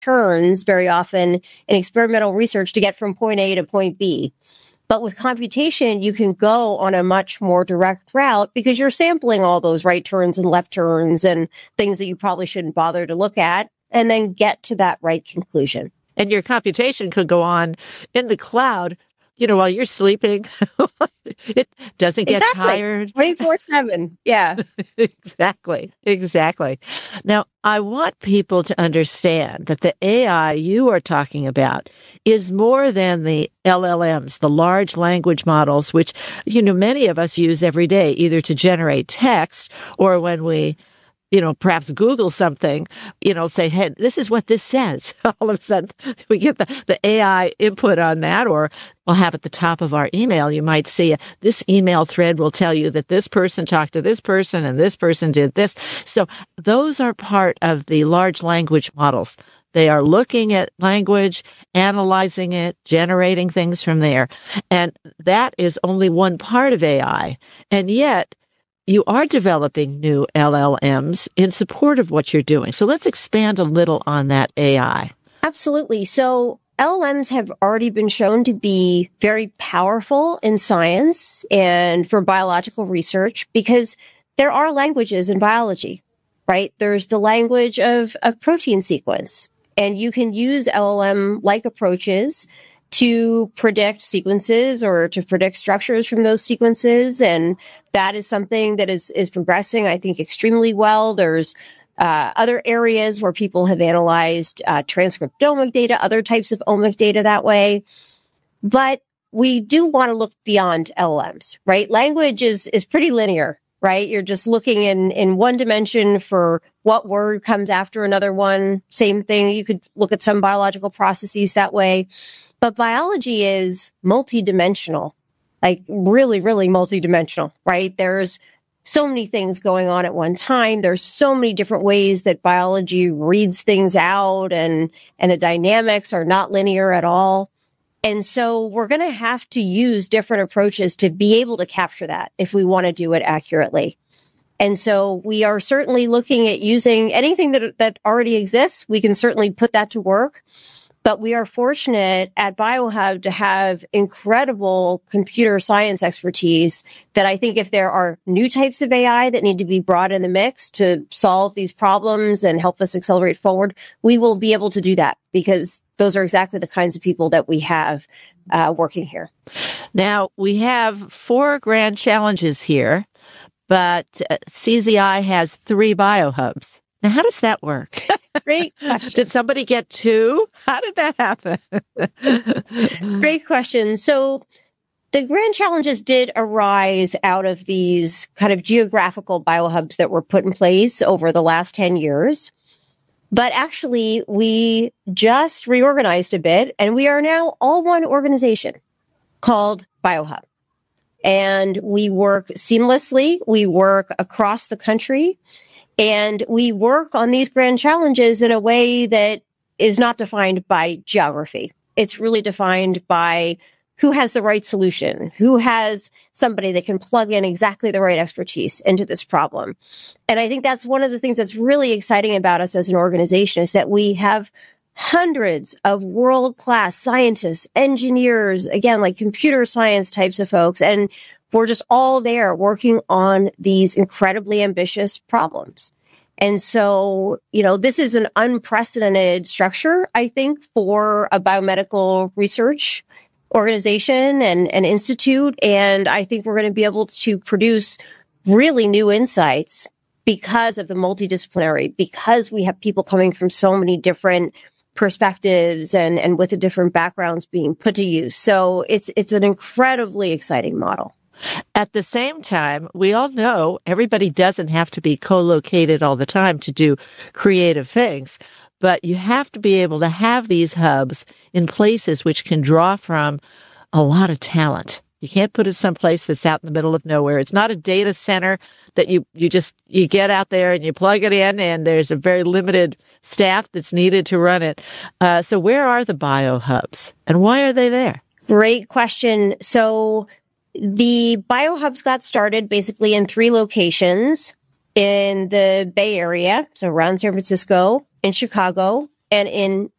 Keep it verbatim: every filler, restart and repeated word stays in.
turns very often in experimental research to get from point A to point B. But with computation, you can go on a much more direct route because you're sampling all those right turns and left turns and things that you probably shouldn't bother to look at, and then get to that right conclusion. And your computation could go on in the cloud, you know, while you're sleeping. It doesn't get exactly. tired. twenty-four seven. Yeah. Exactly. Exactly. Now, I want people to understand that the A I you are talking about is more than the L L Ms, the large language models, which, you know, many of us use every day, either to generate text or when we you know, perhaps Google something, you know, say, hey, this is what this says. All of a sudden, we get the, the A I input on that, or we'll have at the top of our email, you might see this email thread will tell you that this person talked to this person and this person did this. So those are part of the large language models. They are looking at language, analyzing it, generating things from there. And that is only one part of A I. And yet, you are developing new L L Ms in support of what you're doing. So let's expand a little on that A I. Absolutely. So L L Ms have already been shown to be very powerful in science and for biological research because there are languages in biology, right? There's the language of, of protein sequence, and you can use L L M-like approaches to predict sequences or to predict structures from those sequences. And that is something that is, is progressing, I think, extremely well. There's uh, other areas where people have analyzed uh, transcriptomic data, other types of omic data that way. But we do want to look beyond L L Ms, right? Language is, is pretty linear, right? You're just looking in, in one dimension for what word comes after another one. Same thing. You could look at some biological processes that way. But biology is multidimensional, like really, really multidimensional, right? There's so many things going on at one time. There's so many different ways that biology reads things out, and, and the dynamics are not linear at all. And so we're going to have to use different approaches to be able to capture that if we want to do it accurately. And so we are certainly looking at using anything that, that already exists. We can certainly put that to work. But we are fortunate at BioHub to have incredible computer science expertise that I think if there are new types of A I that need to be brought in the mix to solve these problems and help us accelerate forward, we will be able to do that because those are exactly the kinds of people that we have uh, working here. Now, we have four grand challenges here, but C Z I has three BioHubs. Now, how does that work? Great question. Did somebody get two? How did that happen? Great question. So the grand challenges did arise out of these kind of geographical biohubs that were put in place over the last ten years. But actually, we just reorganized a bit, and we are now all one organization called BioHub. And we work seamlessly. We work across the country. And we work on these grand challenges in a way that is not defined by geography. It's really defined by who has the right solution, who has somebody that can plug in exactly the right expertise into this problem. And I think that's one of the things that's really exciting about us as an organization is that we have hundreds of world-class scientists, engineers, again, like computer science types of folks, and we're just all there working on these incredibly ambitious problems. And so, you know, this is an unprecedented structure, I think, for a biomedical research organization and an institute. And I think we're going to be able to produce really new insights because of the multidisciplinary, because we have people coming from so many different perspectives and, and with the different backgrounds being put to use. So it's, it's an incredibly exciting model. At the same time, we all know everybody doesn't have to be co-located all the time to do creative things, but you have to be able to have these hubs in places which can draw from a lot of talent. You can't put it someplace that's out in the middle of nowhere. It's not a data center that you, you just, you get out there and you plug it in and there's a very limited staff that's needed to run it. Uh, so where are the biohubs and why are they there? Great question. So the biohubs got started basically in three locations in the Bay Area, so around San Francisco, in Chicago, and in